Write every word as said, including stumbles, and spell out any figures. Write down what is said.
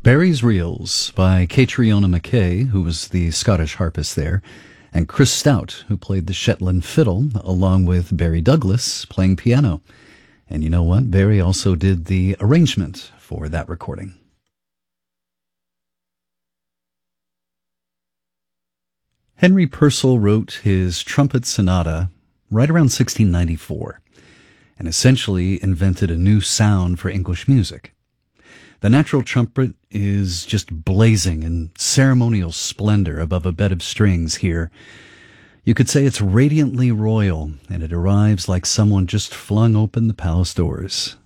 Barry's Reels by Catriona McKay, who was the Scottish harpist there, and Chris Stout, who played the Shetland fiddle, along with Barry Douglas playing piano. And you know what? Barry also did the arrangement for that recording. Henry Purcell wrote his trumpet sonata right around sixteen ninety-four and essentially invented a new sound for English music. The natural trumpet is just blazing in ceremonial splendor above a bed of strings here. You could say it's radiantly royal, and it arrives like someone just flung open the palace doors.